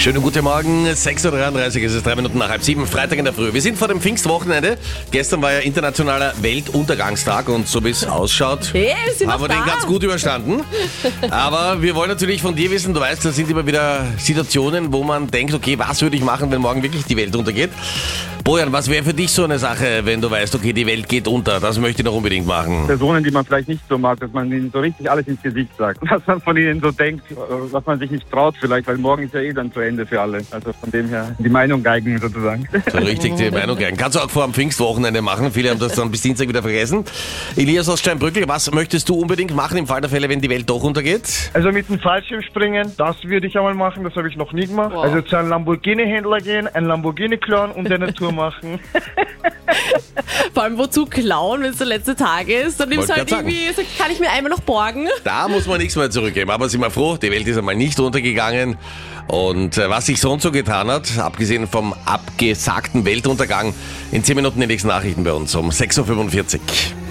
Schönen guten Morgen, 6.33 Uhr, es ist 3 Minuten nach halb 7, Freitag in der Früh. Wir sind vor dem Pfingstwochenende. Gestern war ja internationaler Weltuntergangstag und so wie es ausschaut, Hey, wir sind haben wir noch den da. ganz gut überstanden. Aber wir wollen natürlich von dir wissen, du weißt, da sind immer wieder Situationen, wo man denkt, okay, was würde ich machen, wenn morgen wirklich die Welt untergeht? Bojan, was wäre für dich so eine Sache, wenn du weißt, okay, die Welt geht unter, das möchte ich noch unbedingt machen? Personen, die man vielleicht nicht so mag, dass man ihnen so richtig alles ins Gesicht sagt. Was man von ihnen so denkt, was man sich nicht traut vielleicht, weil morgen ist ja eh dann zu Ende für alle. Also von dem her die Meinung geigen sozusagen. So richtig die Meinung gern. Kannst du auch vor dem Pfingstwochenende machen. Viele haben das dann bis Dienstag wieder vergessen. Elias aus Steinbrückl, was möchtest du unbedingt machen im Fall der Fälle, wenn die Welt doch untergeht? Also mit dem Fallschirmspringen, das würde ich einmal machen, das habe ich noch nie gemacht. Wow. Also zu einem Lamborghini-Händler gehen, ein Lamborghini klauen und eine Tour machen. Vor allem wozu klauen, wenn es der letzte Tag ist? Dann nimmst du Wollte halt grad irgendwie, kann ich mir einmal noch borgen? Da muss man nichts mehr zurückgeben. Aber sind wir froh, die Welt ist einmal nicht untergegangen. Und was sich sonst so getan hat, abgesehen vom abgesagten Weltuntergang, in 10 Minuten die nächsten Nachrichten bei uns um 6.45 Uhr.